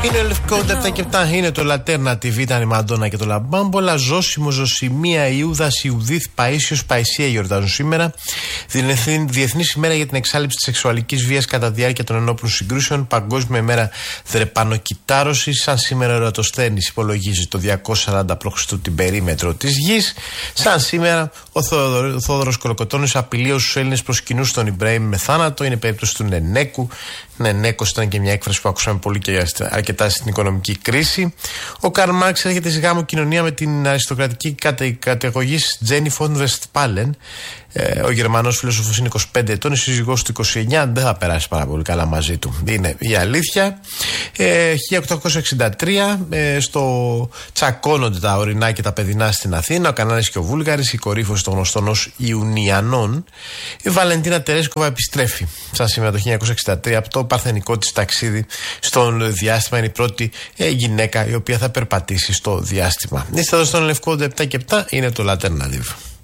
Είναι ο Λευκό 7 και 7, είναι το Λατέρνα TV, ήταν η Μαντόνα και το Λαμπάμπολα. Ζώσιμο, Ζωσιμία, Ιούδα, Ιουδίθ, Παΐσιος, Παϊσία γιορτάζουν σήμερα. Διεθνή ημέρα για την εξάλληψη της σεξουαλικής βίας κατά τη διάρκεια των ενόπλων συγκρούσεων. Παγκόσμια ημέρα δρεπανοκυτάρωσης. Σαν σήμερα ο Ερωτοσθένης υπολογίζει το 240 π.Χ. την περίμετρο της γης. Σαν σήμερα ο Θόδωρος Κολοκοτώνης απειλεί όσους Έλληνες προσκυνούν στον Ιμπραήμ με θάνατο. Είναι περίπτωση του Νενέκου. Νενέκος ήταν και μια έκφραση που ακούσαμε πολύ και αρκετά στην οικονομική κρίση. Ο Καρλ Μάρξ έρχεται σε γάμο κοινωνία με την αριστοκρατική καταγωγή Τζένι φον Βεστπάλεν. Ο Γερμανός φιλόσοφος είναι 25 ετών, η σύζυγός του 29, δεν θα περάσει πάρα πολύ καλά μαζί του. Είναι η αλήθεια. 1863 τσακώνονται τα ορεινά και τα παιδινά στην Αθήνα, ο Κανάρης και ο Βούλγαρης, η κορύφωση των γνωστών ως Ιουνιανών. Η Βαλεντίνα Τερέσκοβα επιστρέφει σαν σήμερα το 1963 από το παρθενικό της ταξίδι στον διάστημα. Είναι η πρώτη γυναίκα η οποία θα περπατήσει στο διάστημα. Είστε εδώ στον Λευκό 7 και 7, είναι το Λατέρνα TV.